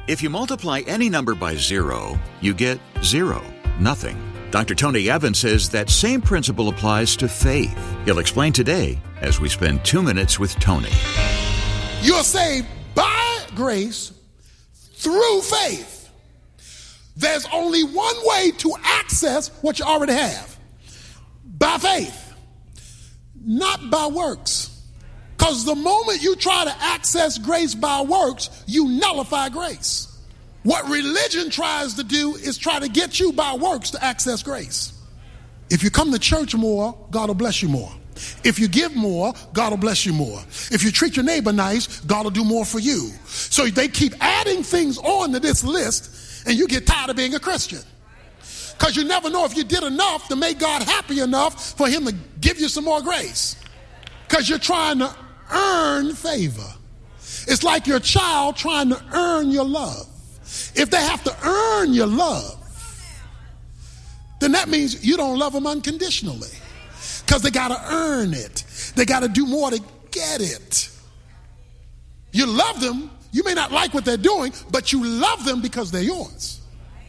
If you multiply any number by 0, you get 0, nothing. Dr. Tony Evans says that same principle applies to faith. He'll explain today as we spend 2 minutes with Tony. You're saved by grace through faith. There's only one way to access what you already have. By faith, not by works. Because the moment you try to access grace by works, you nullify grace. What religion tries to do is try to get you by works to access grace. If you come to church more, God will bless you more. If you give more, God will bless you more. If you treat your neighbor nice, God will do more for you. So they keep adding things on to this list, and you get tired of being a Christian. Because you never know if you did enough to make God happy enough for him to give you some more grace. Because you're trying to earn favor. It's like your child trying to earn your love. If they have to earn your love, then that means you don't love them unconditionally. Because they got to earn it. They got to do more to get it. You love them. You may not like what they're doing, but you love them because they're yours.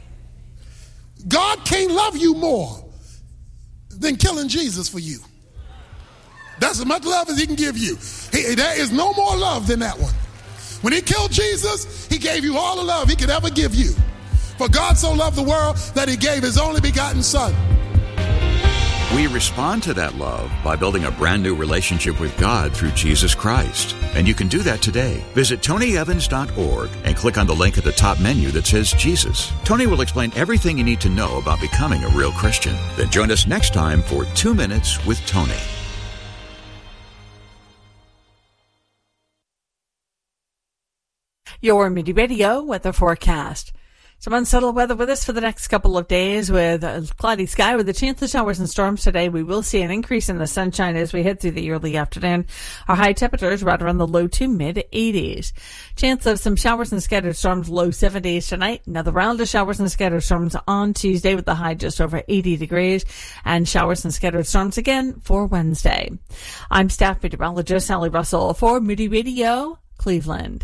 God can't love you more than killing Jesus for you. That's as much love as he can give you. There is no more love than that one. When he killed Jesus, he gave you all the love he could ever give you. For God so loved the world that he gave his only begotten son. We respond to that love by building a brand new relationship with God through Jesus Christ. And you can do that today. Visit TonyEvans.org and click on the link at the top menu that says Jesus. Tony will explain everything you need to know about becoming a real Christian. Then join us next time for 2 Minutes with Tony. Your Moody Radio weather forecast. Some unsettled weather with us for the next couple of days with a cloudy sky with a chance of showers and storms today. We will see an increase in the sunshine as we head through the early afternoon. Our high temperatures right around the low to mid 80s. Chance of some showers and scattered storms, low 70s tonight. Another round of showers and scattered storms on Tuesday with the high just over 80 degrees. And showers and scattered storms again for Wednesday. I'm staff meteorologist Sally Russell for Moody Radio, Cleveland.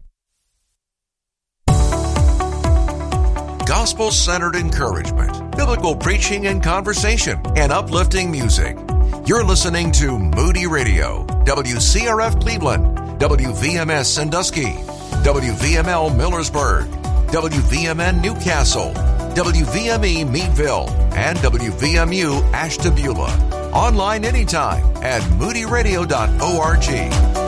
Gospel-centered encouragement, biblical preaching and conversation, and uplifting music. You're listening to Moody Radio, WCRF Cleveland, WVMS Sandusky, WVML Millersburg, WVMN Newcastle, WVME Meadville, and WVMU Ashtabula. Online anytime at moodyradio.org.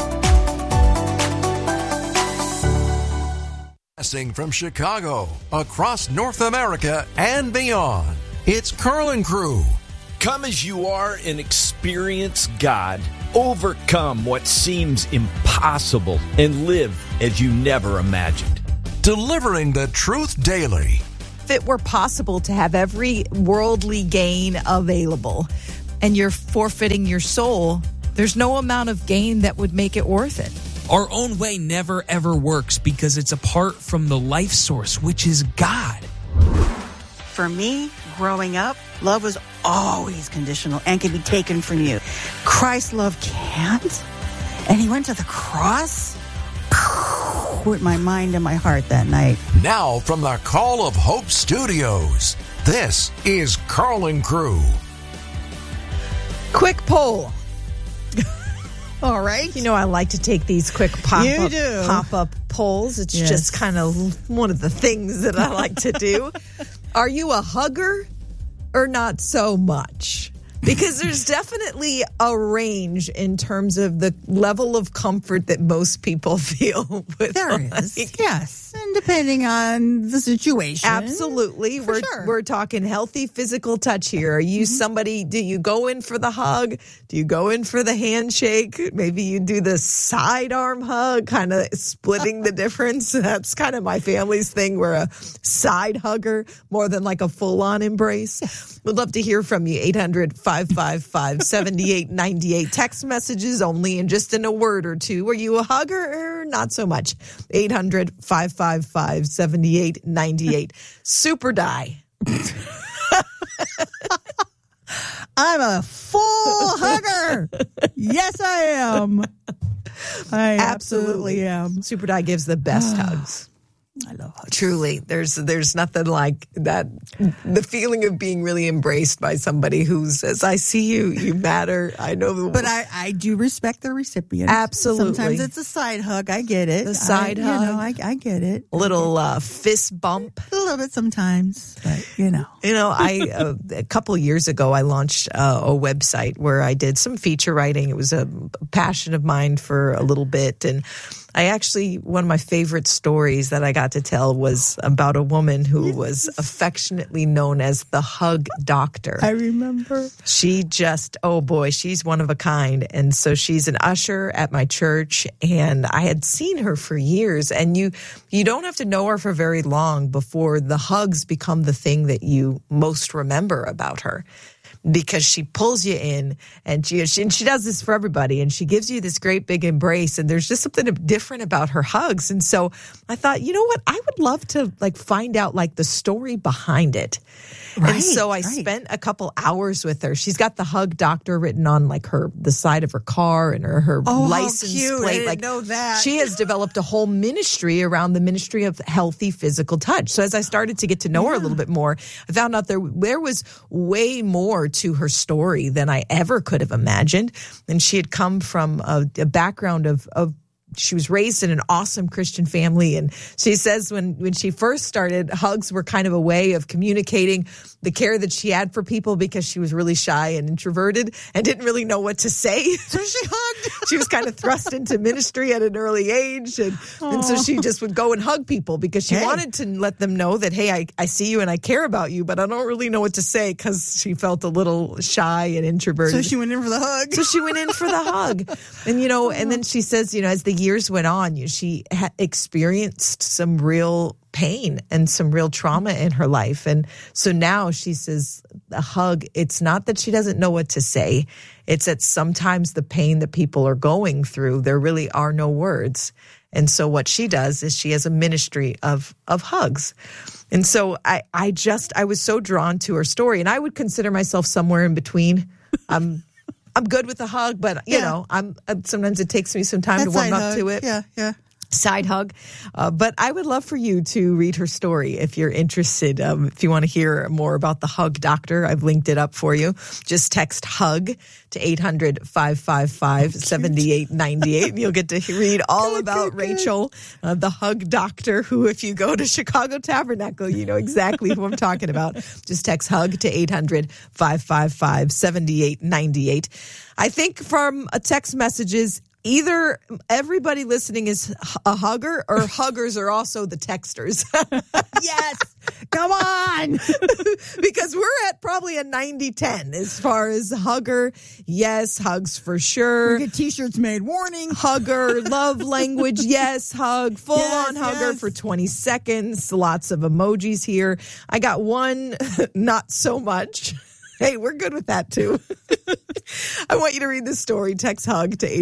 From Chicago, across North America, and beyond, it's Carl and Crew. Come as you are and experience God. Overcome what seems impossible and live as you never imagined. Delivering the truth daily. If it were possible to have every worldly gain available and you're forfeiting your soul, there's no amount of gain that would make it worth it. Our own way never, ever works because it's apart from the life source, which is God. For me, growing up, love was always conditional and can be taken from you. Christ's love can't. And he went to the cross with my mind and my heart that night. Now from the Call of Hope Studios, this is Carl and Crew. Quick poll. All right. You know, I like to take these quick pop-up polls. It's just kind of one of the things that I like to do. Are you a hugger or not so much? Because there's definitely a range in terms of the level of comfort that most people feel with. There is, yes. And depending on the situation. Absolutely. We're talking healthy physical touch here. Are you somebody, do you go in for the hug? Do you go in for the handshake? Maybe you do the sidearm hug, kind of splitting the difference. That's kind of my family's thing. We're a side hugger more than like a full-on embrace. Yes. We'd love to hear from you. 800-555-7898. Text messages only and just in a word or two. Are you a hugger or not so much? 800-555-7898. Super die. I'm a full hugger. Yes, I am. I absolutely am. Super die gives the best hugs. I love hugs. Truly, there's nothing like that. The feeling of being really embraced by somebody who says, "I see you. You matter. I know." But I do respect the recipient. Absolutely. Sometimes it's a side hug. I get it. The side hug. You know, I get it. A little fist bump. A little bit sometimes, but you know. I a couple of years ago, I launched a website where I did some feature writing. It was a passion of mine for a little bit, and one of my favorite stories that I got to tell was about a woman who was affectionately known as the Hug Doctor. I remember. She just, oh boy, she's one of a kind. And so she's an usher at my church, and I had seen her for years. And you don't have to know her for very long before the hugs become the thing that you most remember about her. Because she pulls you in, and she does this for everybody, and she gives you this great big embrace, and there's just something different about her hugs. And so I thought, you know what, I would love to find out the story behind it. Right, and so I spent a couple hours with her. She's got the Hug Doctor written on the side of her car and her license plate. I didn't know that. She has developed a whole ministry around the ministry of healthy physical touch. So as I started to get to know her a little bit more, I found out there was way more to her story than I ever could have imagined. And she had come from a background of she was raised in an awesome Christian family. And she says when she first started, hugs were kind of a way of communicating the care that she had for people, because she was really shy and introverted and didn't really know what to say. So she hugged. She was kind of thrust into ministry at an early age. And so she just would go and hug people because she wanted to let them know that, hey, I see you and I care about you, but I don't really know what to say, because she felt a little shy and introverted. So she went in for the hug. And, and then she says, as the years went on, she experienced some real pain and some real trauma in her life. And so now she says a hug, it's not that she doesn't know what to say. It's that sometimes the pain that people are going through, there really are no words. And so what she does is she has a ministry of hugs. And so I was so drawn to her story, and I would consider myself somewhere in between. I'm good with the hug, but sometimes it takes me some time to warm up to it. Yeah. Side hug. But I would love for you to read her story if you're interested. If you want to hear more about the Hug Doctor, I've linked it up for you. Just text HUG to 800-555-7898. And you'll get to read all about Rachel, the Hug Doctor, who, if you go to Chicago Tabernacle, you know exactly who I'm talking about. Just text HUG to 800-555-7898. I think from text messages, either everybody listening is a hugger, or huggers are also the texters. Yes. Come on. Because we're at probably a 90-10 as far as hugger. Yes, hugs for sure. We get t-shirts made. Warning. Hugger, love language. Yes, hug. Full-on hugger for 20 seconds. Lots of emojis here. I got one, not so much. Hey, we're good with that, too. I want you to read this story. Text HUG to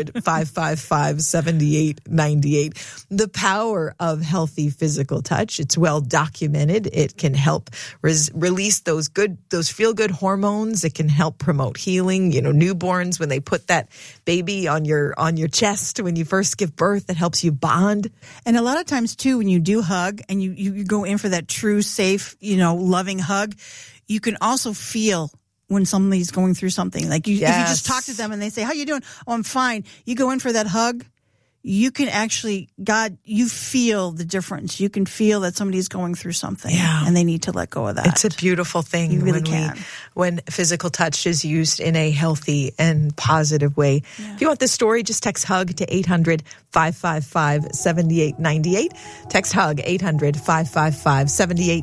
800-555-7898. The power of healthy physical touch. It's well documented. It can help release those feel-good hormones. It can help promote healing. Newborns, when they put that baby on your chest when you first give birth, it helps you bond. And a lot of times, too, when you do hug and you go in for that true, safe, loving hug, you can also feel when somebody's going through something. If you just talk to them and they say, "How you doing?" "Oh, I'm fine." You go in for that hug, you can actually, you feel the difference. You can feel that somebody's going through something and they need to let go of that. It's a beautiful thing. You really can. When physical touch is used in a healthy and positive way. Yeah. If you want this story, just text HUG to 800-555-7898. Text HUG,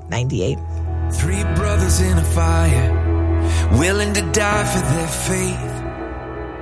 800-555-7898. Three brothers in a fire, willing to die for their faith.